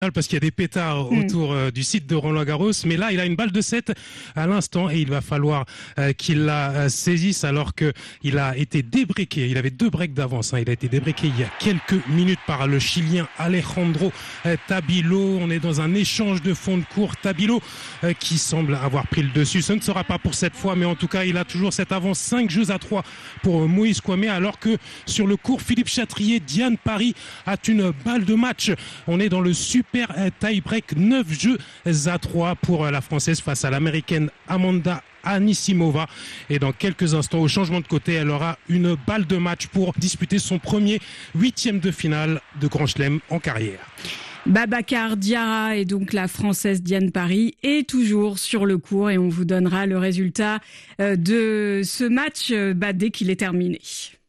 parce qu'il y a des pétards autour du site de Roland-Garros, mais là il a une balle de 7 à l'instant et il va falloir qu'il la saisisse alors que il a été débreaké, il avait 2 breaks d'avance, il a été débreaké il y a quelques minutes par le Chilien Alejandro Tabilo. On est dans un échange de fond de cours, Tabilo qui semble avoir pris le dessus, ce ne sera pas pour cette fois, mais en tout cas il a toujours cette avance 5-3 pour Moïse Kouamé, alors que sur le court Philippe Chatrier, Diane Parry a une balle de match. On est dans le super tie-break, 9-3 pour la Française face à l'Américaine Amanda Anisimova, et dans quelques instants au changement de côté elle aura une balle de match pour disputer son premier 8e de finale de Grand Chelem en carrière. Babacar Diarra et donc la Française Diane Parry est toujours sur le court et on vous donnera le résultat de ce match dès qu'il est terminé.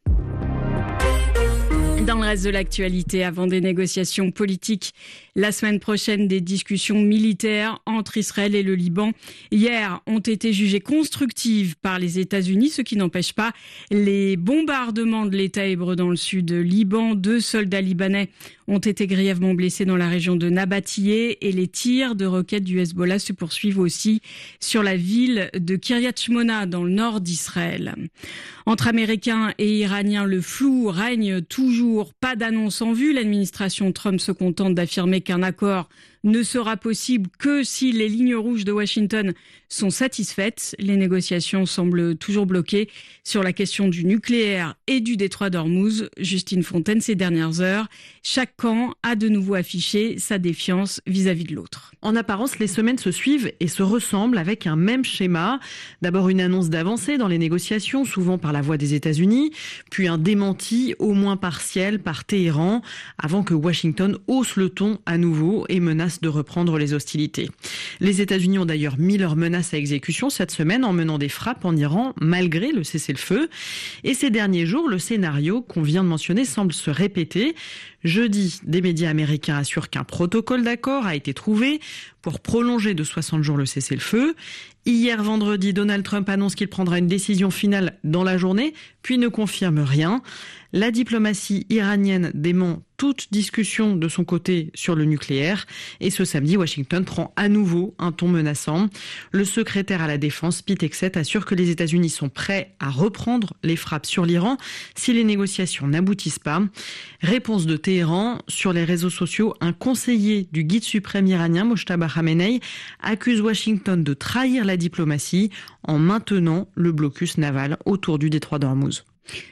Dans le reste de l'actualité, avant des négociations politiques, la semaine prochaine, des discussions militaires entre Israël et le Liban, hier, ont été jugées constructives par les États-Unis, ce qui n'empêche pas les bombardements de l'État hébreu dans le sud Liban. 2 soldats libanais ont été grièvement blessés dans la région de Nabatiyeh et les tirs de roquettes du Hezbollah se poursuivent aussi sur la ville de Kiryat Shmona dans le nord d'Israël. Entre Américains et Iraniens, le flou règne toujours. Pas d'annonce en vue. L'administration Trump se contente d'affirmer qu'un accord ne sera possible que si les lignes rouges de Washington sont satisfaites. Les négociations semblent toujours bloquées sur la question du nucléaire et du détroit d'Ormuz. Justine Fontaine, ces dernières heures, chaque camp a de nouveau affiché sa défiance vis-à-vis de l'autre. En apparence, les semaines se suivent et se ressemblent avec un même schéma. D'abord une annonce d'avancée dans les négociations, souvent par la voix des États-Unis, puis un démenti au moins partiel par Téhéran, avant que Washington hausse le ton à nouveau et menace de reprendre les hostilités. Les États-Unis ont d'ailleurs mis leurs menaces à exécution cette semaine en menant des frappes en Iran malgré le cessez-le-feu. Et ces derniers jours, le scénario qu'on vient de mentionner semble se répéter. Jeudi, des médias américains assurent qu'un protocole d'accord a été trouvé pour prolonger de 60 jours le cessez-le-feu. Hier vendredi, Donald Trump annonce qu'il prendra une décision finale dans la journée, puis ne confirme rien. La diplomatie iranienne dément toute discussion de son côté sur le nucléaire. Et ce samedi, Washington prend à nouveau un ton menaçant. Le secrétaire à la Défense, Pete Hegseth, assure que les États-Unis sont prêts à reprendre les frappes sur l'Iran si les négociations n'aboutissent pas. Réponse de Téhéran. Sur les réseaux sociaux, un conseiller du guide suprême iranien, Mojtaba Khamenei, accuse Washington de trahir la diplomatie en maintenant le blocus naval autour du détroit d'Ormuz.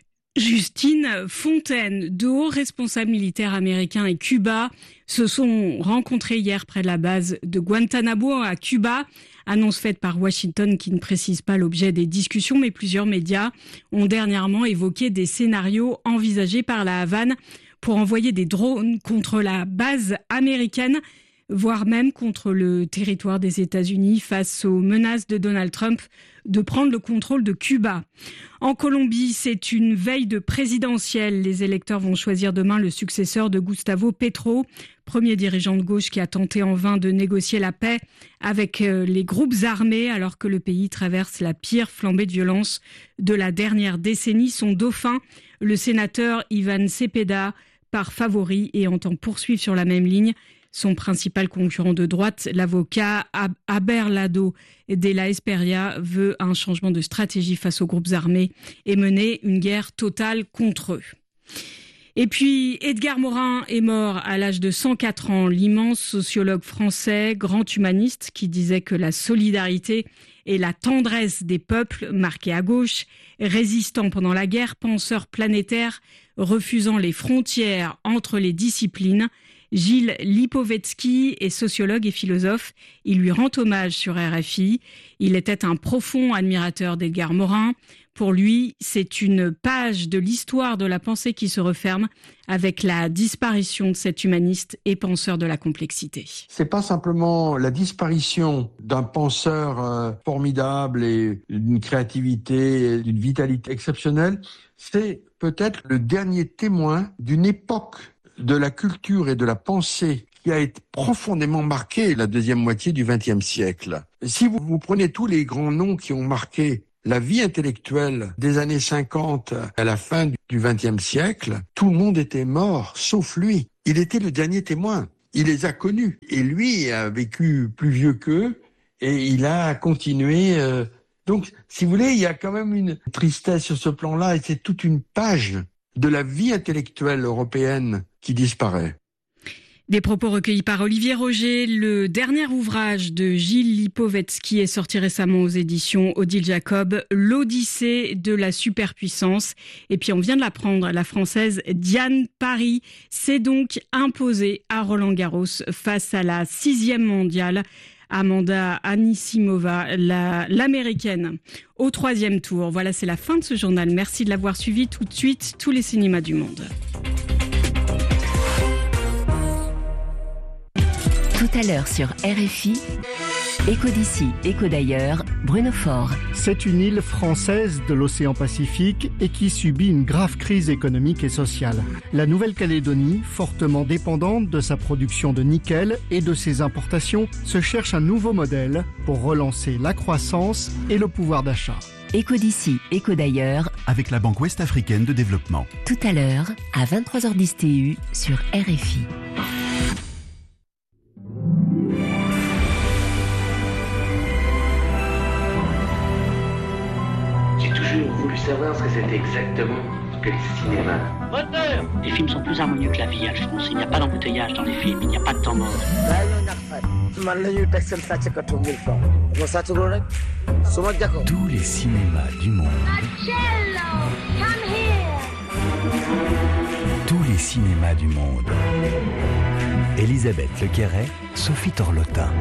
Justine Fontaine, de hauts responsables militaires américains et Cuba se sont rencontrés hier près de la base de Guantanamo à Cuba. Annonce faite par Washington qui ne précise pas l'objet des discussions, mais plusieurs médias ont dernièrement évoqué des scénarios envisagés par la Havane pour envoyer des drones contre la base américaine, voire même contre le territoire des États-Unis face aux menaces de Donald Trump de prendre le contrôle de Cuba. En Colombie, c'est une veille de présidentielle. Les électeurs vont choisir demain le successeur de Gustavo Petro, premier dirigeant de gauche qui a tenté en vain de négocier la paix avec les groupes armés alors que le pays traverse la pire flambée de violence de la dernière décennie. Son dauphin, le sénateur Ivan Cepeda, part favori et entend poursuivre sur la même ligne son principal concurrent de droite, l'avocat Abelardo de la Espriella, veut un changement de stratégie face aux groupes armés et mener une guerre totale contre eux. Et puis, Edgar Morin est mort à l'âge de 104 ans, l'immense sociologue français, grand humaniste, qui disait que la solidarité et la tendresse des peuples, marqués à gauche, résistant pendant la guerre, penseur planétaire, refusant les frontières entre les disciplines. Gilles Lipovetsky est sociologue et philosophe. Il lui rend hommage sur RFI. Il était un profond admirateur d'Edgar Morin. Pour lui, c'est une page de l'histoire de la pensée qui se referme avec la disparition de cet humaniste et penseur de la complexité. C'est pas simplement la disparition d'un penseur formidable et d'une créativité, et d'une vitalité exceptionnelle. C'est peut-être le dernier témoin d'une époque de la culture et de la pensée qui a été profondément marquée la deuxième moitié du XXe siècle. Si vous prenez tous les grands noms qui ont marqué la vie intellectuelle des années 50 à la fin du XXe siècle, tout le monde était mort, sauf lui. Il était le dernier témoin. il les a connus. Et lui a vécu plus vieux qu'eux et il a continué. Donc, si vous voulez, il y a quand même une tristesse sur ce plan-là et c'est toute une page de la vie intellectuelle européenne qui disparaît. Des propos recueillis par Olivier Roger. Le dernier ouvrage de Gilles Lipovetsky est sorti récemment aux éditions Odile Jacob, l'Odyssée de la superpuissance. Et puis on vient de l'apprendre, la Française Diane Parry s'est donc imposée à Roland-Garros face à la 6e mondiale, Amanda Anisimova, l'américaine, au 3e tour. Voilà, c'est la fin de ce journal. Merci de l'avoir suivi. Tout de suite, tous les cinémas du monde. Tout à l'heure sur RFI, Écho d'ici, écho d'ailleurs, Bruno Faure. C'est une île française de l'océan Pacifique et qui subit une grave crise économique et sociale. La Nouvelle-Calédonie, fortement dépendante de sa production de nickel et de ses importations, se cherche un nouveau modèle pour relancer la croissance et le pouvoir d'achat. Écho d'ici, écho d'ailleurs, avec la Banque Ouest-Africaine de Développement. Tout à l'heure, à 23h10 TU sur RFI. J'ai voulu savoir ce que c'était exactement que le cinéma. Moteur ! Les films sont plus harmonieux que la vie, Alphonse. Il n'y a pas d'embouteillage dans les films, il n'y a pas de temps mort. Tous les cinémas du monde. Tous les cinémas du monde. Elisabeth Lequéret, Sophie Torlotin.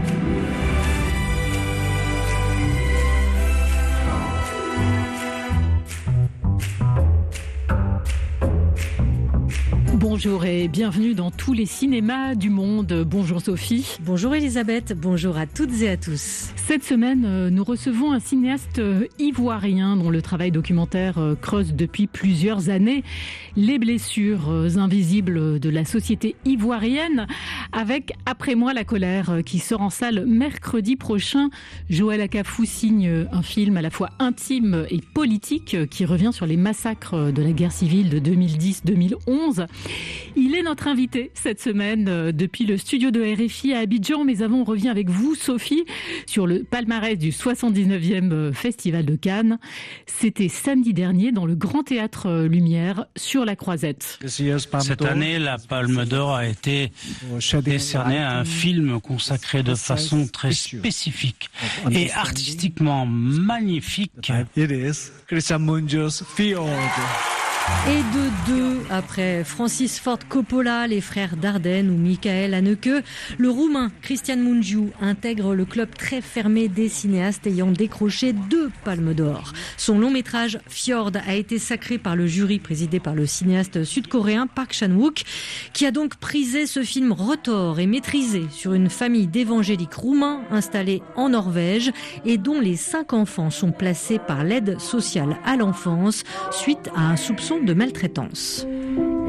Bonjour et bienvenue dans tous les cinémas du monde. Bonjour Sophie. Bonjour Elisabeth, bonjour à toutes et à tous. Cette semaine, nous recevons un cinéaste ivoirien dont le travail documentaire creuse depuis plusieurs années les blessures invisibles de la société ivoirienne avec Après moi la colère qui sort en salle mercredi prochain. Joël Akafou signe un film à la fois intime et politique qui revient sur les massacres de la guerre civile de 2010-2011. Il est notre invité cette semaine depuis le studio de RFI à Abidjan, mais avant on revient avec vous Sophie sur le palmarès du 79e Festival de Cannes. C'était samedi dernier dans le Grand Théâtre Lumière sur la Croisette. Cette année, la Palme d'Or a été décernée à un film consacré de façon très spécifique et artistiquement magnifique. Et de deux, après Francis Ford Coppola, les frères Dardenne ou Michael Haneke, le Roumain Cristian Mungiu intègre le club très fermé des cinéastes ayant décroché 2 palmes d'or. Son long métrage Fjord a été sacré par le jury présidé par le cinéaste sud-coréen Park Chan-wook, qui a donc prisé ce film retors et maîtrisé sur une famille d'évangéliques roumains installés en Norvège et dont les 5 enfants sont placés par l'aide sociale à l'enfance suite à un soupçon de maltraitance.